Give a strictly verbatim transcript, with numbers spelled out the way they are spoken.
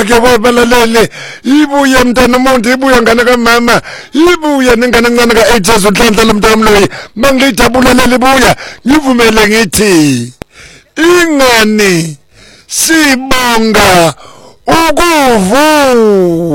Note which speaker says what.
Speaker 1: ke babalele ibuye mntana umuntu ibuye ngane kamama ibuye nengane encane ka eight years unhlanhla lomntamloyi mangilithabulele libuya ngivumele ngithi ingane sibonga ukuvu